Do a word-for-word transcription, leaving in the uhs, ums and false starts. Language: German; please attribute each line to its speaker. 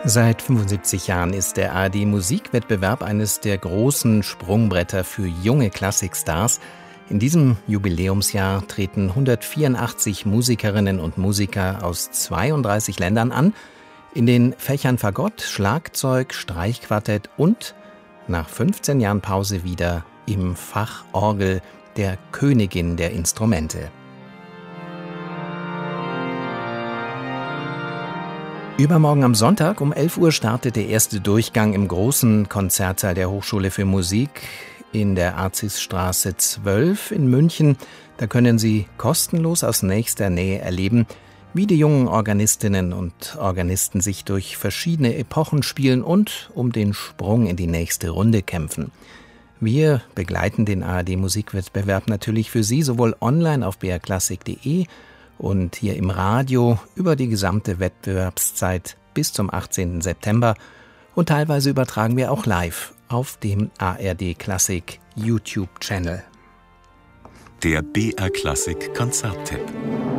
Speaker 1: Seit fünfundsiebzig Jahren ist der A R D-Musikwettbewerb eines der großen Sprungbretter für junge Klassikstars. In diesem Jubiläumsjahr treten hundertvierundachtzig Musikerinnen und Musiker aus zweiunddreißig Ländern an, in den Fächern Fagott, Schlagzeug, Streichquartett und nach fünfzehn Jahren Pause wieder im Fach Orgel, der Königin der Instrumente. Übermorgen am Sonntag um elf Uhr startet der erste Durchgang im großen Konzertsaal der Hochschule für Musik in der Arzisstraße zwölf in München. Da können Sie kostenlos aus nächster Nähe erleben, wie die jungen Organistinnen und Organisten sich durch verschiedene Epochen spielen und um den Sprung in die nächste Runde kämpfen. Wir begleiten den A R D-Musikwettbewerb natürlich für Sie sowohl online auf b r klassik punkt de und hier im Radio über die gesamte Wettbewerbszeit bis zum achtzehnten September. Und teilweise übertragen wir auch live auf dem A R D Klassik YouTube-Channel.
Speaker 2: Der B R Klassik Konzerttipp.